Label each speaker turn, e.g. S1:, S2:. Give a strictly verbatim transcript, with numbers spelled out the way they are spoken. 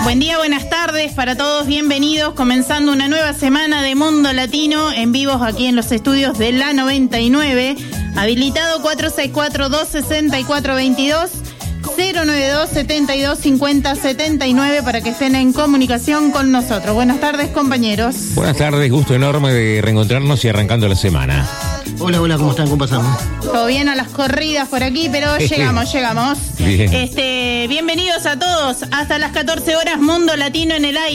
S1: Buen día, buenas tardes para todos, bienvenidos, comenzando una nueva semana de Mundo Latino en vivos aquí en los estudios de la noventa y nueve, habilitado cuatro seis cuatro, dos seis cuatro, dos dos, cero nueve dos, setenta y dos, cincuenta, setenta y nueve para que estén en comunicación con nosotros. Buenas tardes, compañeros.
S2: Buenas tardes, gusto enorme de reencontrarnos y arrancando la semana.
S3: Hola, hola, ¿cómo están? ¿Cómo pasamos?
S1: Todo bien a las corridas por aquí, pero llegamos, llegamos.
S2: Bien.
S1: Este, bienvenidos a todos. Hasta las catorce horas, Mundo Latino en el aire.